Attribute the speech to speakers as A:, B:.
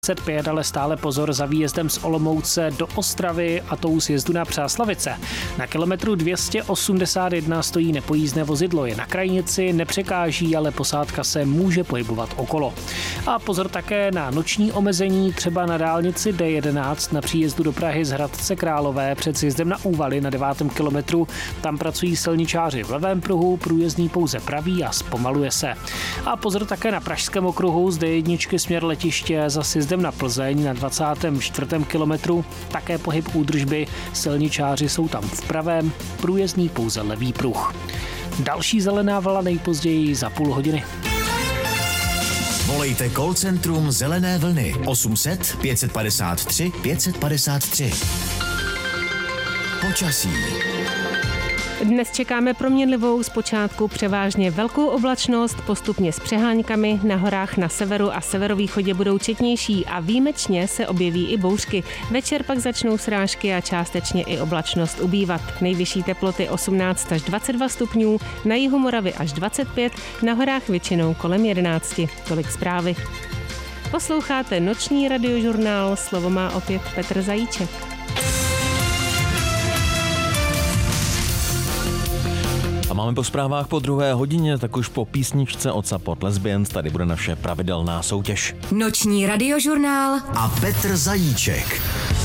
A: 25, ale stále pozor za výjezdem z Olomouce do Ostravy a tou sjezdu na Přáslavice. Na kilometru 281 stojí nepojízdné vozidlo, je na krajnici, nepřekáží, ale posádka se může pohybovat okolo. A pozor také na noční omezení, třeba na dálnici D11 na příjezdu do Prahy z Hradce Králové před sjezdem na Úvaly na 9. kilometru. Tam pracují silničáři v levém pruhu, průjezdný pouze pravý a zpomaluje se. A pozor také na Pražském okruhu z D1 směr letiště za sjezdem na Plzeň na 24. kilometru, také pohyb údržby, silničáři jsou tam v pravém, průjezdný pouze levý pruh. Další zelená vlna nejpozději za půl hodiny.
B: Volejte call centrum Zelené vlny 800 553 553. Počasí.
C: Dnes čekáme proměnlivou, zpočátku převážně velkou oblačnost, postupně s přeháňkami, na horách na severu a severovýchodě budou četnější a výjimečně se objeví i bouřky. Večer pak začnou srážky a částečně i oblačnost ubývat. Nejvyšší teploty 18 až 22 stupňů, na jihu Moravy až 25, na horách většinou kolem 11. Tolik zprávy. Posloucháte noční radiožurnál, slovo má opět Petr Zajíček.
D: A máme po zprávách po 2. hodině, tak už po písničce od Support Lesbians tady bude naše pravidelná soutěž.
E: Noční radiožurnál
B: a Petr Zajíček.